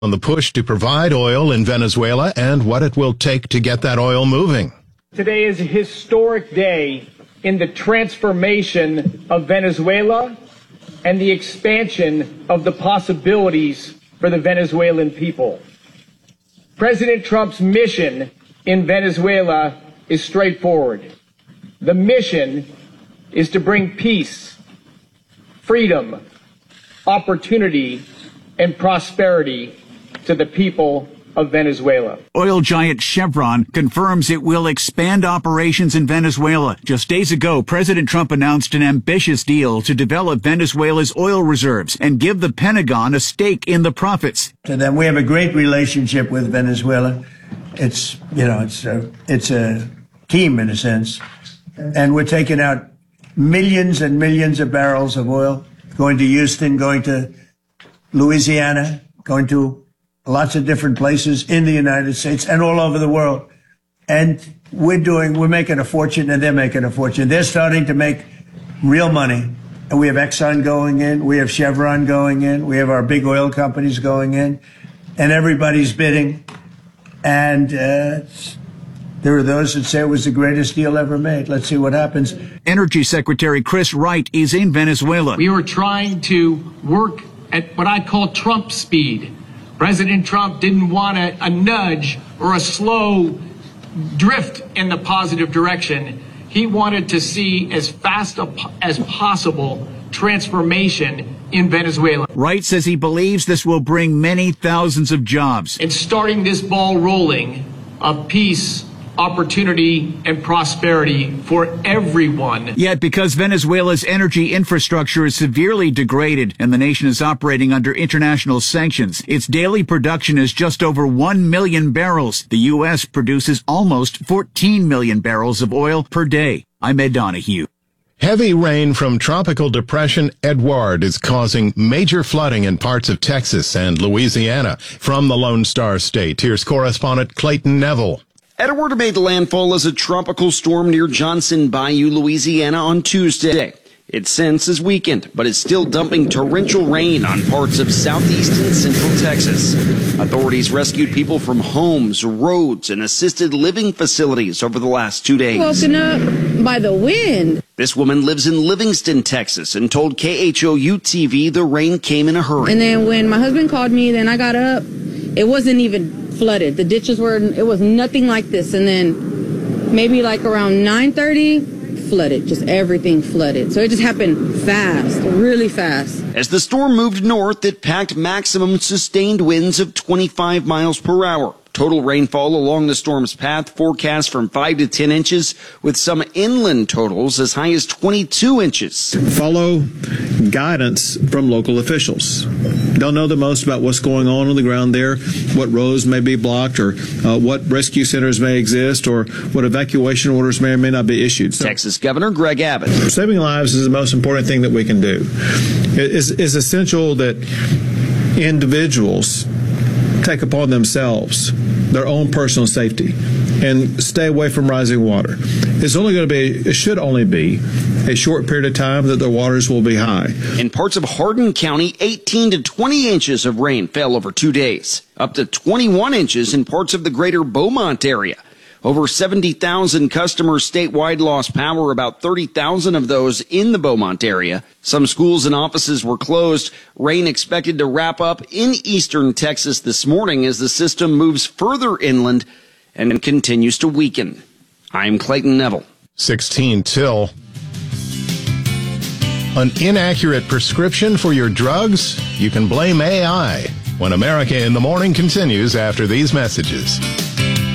on the push to provide oil in Venezuela and what it will take to get that oil moving. Today is a historic day in the transformation of Venezuela and the expansion of the possibilities for the Venezuelan people. President Trump's mission in Venezuela is straightforward. The mission is to bring peace, freedom, opportunity, and prosperity to the people of Venezuela. Oil giant Chevron confirms it will expand operations in Venezuela. Just days ago, President Trump announced an ambitious deal to develop Venezuela's oil reserves and give the Pentagon a stake in the profits. To them, we have a great relationship with Venezuela. It's a team in a sense, and we're taking out millions and millions of barrels of oil, going to Houston, going to Louisiana, going to lots of different places in the United States and all over the world. And we're making a fortune and they're making a fortune. They're starting to make real money. And we have Exxon going in. We have Chevron going in. We have our big oil companies going in. And everybody's bidding. And there are those that say it was the greatest deal ever made. Let's see what happens. Energy Secretary Chris Wright is in Venezuela. We were trying to work at what I call Trump speed. President Trump didn't want a nudge or a slow drift in the positive direction. He wanted to see as fast as possible transformation in Venezuela. Wright says he believes this will bring many thousands of jobs. And starting this ball rolling of peace, opportunity, and prosperity for everyone. Yet because Venezuela's energy infrastructure is severely degraded and the nation is operating under international sanctions, its daily production is just over 1 million barrels. The U.S. produces almost 14 million barrels of oil per day. I'm Ed Donahue. Heavy rain from Tropical Depression Edouard is causing major flooding in parts of Texas and Louisiana. From the Lone Star State, here's correspondent Clayton Neville. Edouard made landfall as a tropical storm near Johnson Bayou, Louisiana on Tuesday. It since has weakened, but is still dumping torrential rain on parts of southeast and central Texas. Authorities rescued people from homes, roads, and assisted living facilities over the last 2 days. Woken up by the wind. This woman lives in Livingston, Texas, and told KHOU-TV the rain came in a hurry. And then when my husband called me, then I got up. It wasn't even flooded. The ditches it was nothing like this. And then maybe like around 9:30, flooded. Just everything flooded. So it just happened fast, really fast. As the storm moved north, it packed maximum sustained winds of 25 miles per hour. Total rainfall along the storm's path forecast from 5 to 10 inches, with some inland totals as high as 22 inches. Follow guidance from local officials. They'll know the most about what's going on the ground there, what roads may be blocked, or what rescue centers may exist, or what evacuation orders may or may not be issued. Texas Governor Greg Abbott. Saving lives is the most important thing that we can do. It's essential that individuals take upon themselves their own personal safety and stay away from rising water. It should only be a short period of time that the waters will be high. In parts of Hardin County, 18 to 20 inches of rain fell over 2 days, up to 21 inches in parts of the greater Beaumont area. Over 70,000 customers statewide lost power, about 30,000 of those in the Beaumont area. Some schools and offices were closed. Rain expected to wrap up in eastern Texas this morning as the system moves further inland and continues to weaken. I'm Clayton Neville. 16 till. An inaccurate prescription for your drugs? You can blame AI. When America in the Morning continues after these messages.